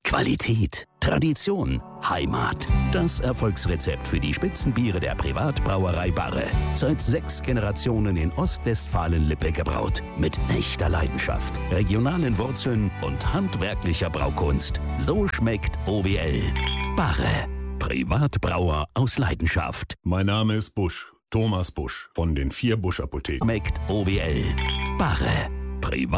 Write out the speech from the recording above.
Qualität, Tradition, Heimat. Das Erfolgsrezept für die Spitzenbiere der Privatbrauerei Barre. Seit 6 Generationen in Ostwestfalen-Lippe gebraut. Mit echter Leidenschaft, regionalen Wurzeln und handwerklicher Braukunst. So schmeckt OWL. Barre. Privatbrauer aus Leidenschaft. Mein Name ist Busch, Thomas Busch von den 4 Busch Apotheken. Schmeckt OWL. Barre. Privat